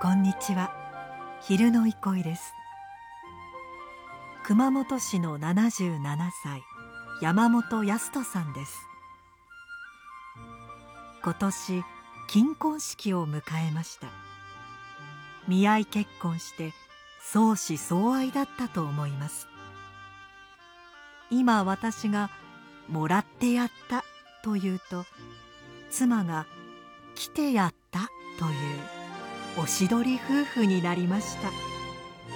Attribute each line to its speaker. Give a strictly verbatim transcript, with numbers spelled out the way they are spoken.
Speaker 1: こんにちは。昼の憩いです。熊本市のななじゅうななさい、山本康人さんです。今年金婚式を迎えました。見合い結婚して相思相愛だったと思います。今私がもらってやったと言うと、妻が来てやったというおしどり夫婦になりました。